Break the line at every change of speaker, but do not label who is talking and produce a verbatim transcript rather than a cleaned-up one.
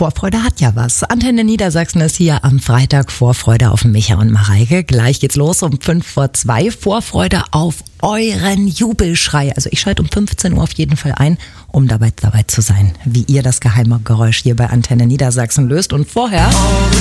Vorfreude hat ja was. Antenne Niedersachsen ist hier am Freitag. Vorfreude auf Micha und Mareike. Gleich geht's los um fünf vor zwei. Vorfreude auf euren Jubelschrei. Also ich schalte um fünfzehn Uhr auf jeden Fall ein, um dabei, dabei zu sein, wie ihr das geheime Geräusch hier bei Antenne Niedersachsen löst. Und vorher